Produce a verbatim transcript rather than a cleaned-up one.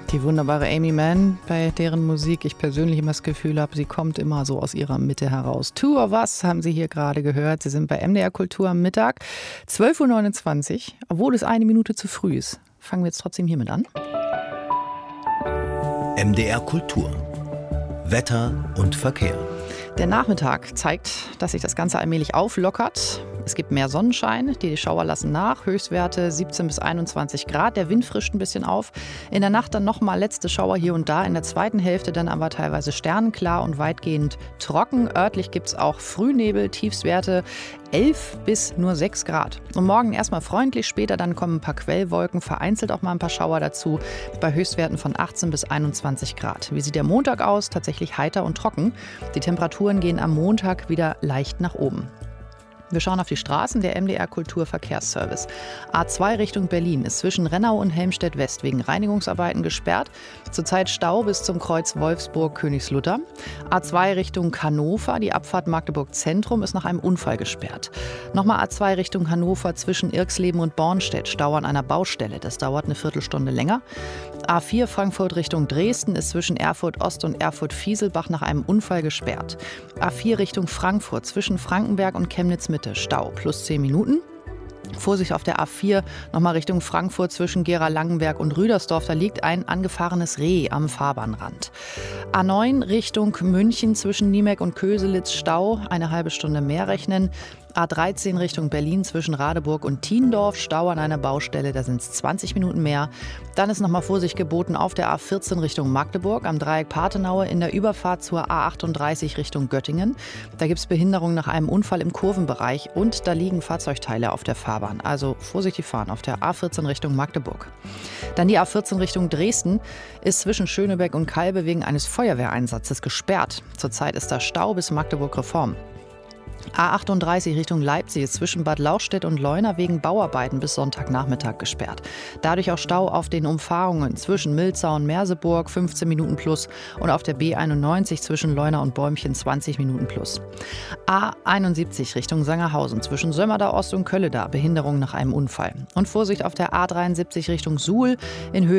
Die wunderbare Amy Mann, bei deren Musik ich persönlich immer das Gefühl habe, sie kommt immer so aus ihrer Mitte heraus. Two of Us haben Sie hier gerade gehört. Sie sind bei M D R Kultur am Mittag, zwölf Uhr neunundzwanzig. Obwohl es eine Minute zu früh ist, fangen wir jetzt trotzdem hiermit an. M D R Kultur. Wetter und Verkehr. Der Nachmittag zeigt, dass sich das Ganze allmählich auflockert. Es gibt mehr Sonnenschein, die Schauer lassen nach. Höchstwerte siebzehn bis einundzwanzig Grad. Der Wind frischt ein bisschen auf. In der Nacht dann nochmal letzte Schauer hier und da. In der zweiten Hälfte dann aber teilweise sternenklar und weitgehend trocken. Örtlich gibt es auch Frühnebel, Tiefstwerte elf bis nur sechs Grad. Und morgen erstmal freundlich, später dann kommen ein paar Quellwolken, vereinzelt auch mal ein paar Schauer dazu, bei Höchstwerten von achtzehn bis einundzwanzig Grad. Wie sieht der Montag aus? Tatsächlich heiter und trocken. Die Temperaturen gehen am Montag wieder leicht nach oben. Wir schauen auf die Straßen, der M D R Kulturverkehrsservice. A zwei Richtung Berlin ist zwischen Rennau und Helmstedt West wegen Reinigungsarbeiten gesperrt. Zurzeit Stau bis zum Kreuz Wolfsburg-Königslutter. A zwei Richtung Hannover, die Abfahrt Magdeburg Zentrum ist nach einem Unfall gesperrt. Nochmal A zwei Richtung Hannover zwischen Irxleben und Bornstedt, Stau an einer Baustelle. Das dauert eine Viertelstunde länger. A vier Frankfurt Richtung Dresden ist zwischen Erfurt Ost und Erfurt Fieselbach nach einem Unfall gesperrt. A vier Richtung Frankfurt zwischen Frankenberg und Chemnitz Mitte. Stau plus zehn Minuten. Vorsicht auf der A vier, nochmal Richtung Frankfurt zwischen Gera-Langenberg und Rüdersdorf. Da liegt ein angefahrenes Reh am Fahrbahnrand. A neun Richtung München zwischen Niemek und Köselitz Stau, eine halbe Stunde mehr rechnen. A dreizehn Richtung Berlin zwischen Radeburg und Thiendorf, Stau an einer Baustelle, da sind es zwanzig Minuten mehr. Dann ist nochmal Vorsicht geboten auf der A vierzehn Richtung Magdeburg, am Dreieck Pathenaue in der Überfahrt zur A achtunddreißig Richtung Göttingen. Da gibt es Behinderung nach einem Unfall im Kurvenbereich und da liegen Fahrzeugteile auf der Fahrbahn. Also vorsichtig fahren auf der A vierzehn Richtung Magdeburg. Dann die A vierzehn Richtung Dresden ist zwischen Schönebeck und Kalbe wegen eines Feuerwehreinsatzes gesperrt. Zurzeit ist da Stau bis Magdeburg-Reform. A achtunddreißig Richtung Leipzig ist zwischen Bad Lauchstädt und Leuna wegen Bauarbeiten bis Sonntagnachmittag gesperrt. Dadurch auch Stau auf den Umfahrungen zwischen Milzau und Merseburg, fünfzehn Minuten plus, und auf der B einundneunzig zwischen Leuna und Bäumchen zwanzig Minuten plus. A einundsiebzig Richtung Sangerhausen zwischen Sömmerda Ost und Kölleda, Behinderung nach einem Unfall. Und Vorsicht auf der A dreiundsiebzig Richtung Suhl in Höhe